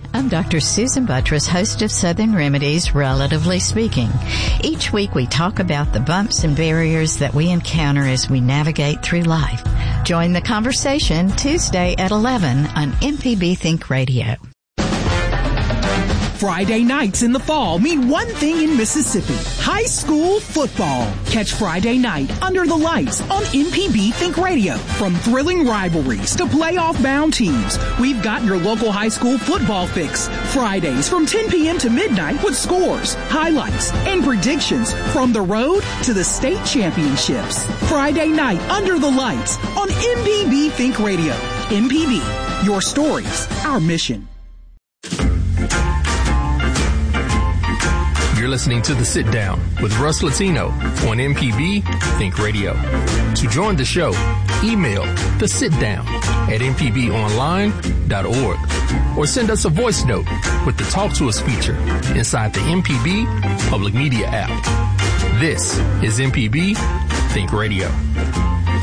I'm Dr. Susan Buttress, host of Southern Remedies, Relatively Speaking. Each week we talk about the bumps and barriers that we encounter as we navigate through life. Join the conversation Tuesday at 11 on MPB Think Radio. Friday nights in the fall mean one thing in Mississippi: high school football. Catch Friday night under the lights on MPB Think Radio. From thrilling rivalries to playoff-bound teams, we've got your local high school football fix. Fridays from 10 p.m. to midnight with scores, highlights, and predictions from the road to the state championships. Friday night under the lights on MPB Think Radio. MPB, your stories, our mission. You're listening to The Sit Down with Russ Latino on MPB Think Radio. To join the show, email thesitdown@mpbonline.org or send us a voice note with the Talk to Us feature inside the MPB Public Media app. This is MPB Think Radio.